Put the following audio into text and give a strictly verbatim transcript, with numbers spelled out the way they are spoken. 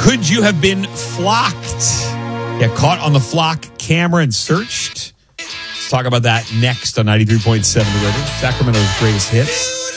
Could you have been flocked? Yeah, caught on the flock camera and searched. Let's talk about that next on ninety-three point seven The River, Sacramento's greatest hits.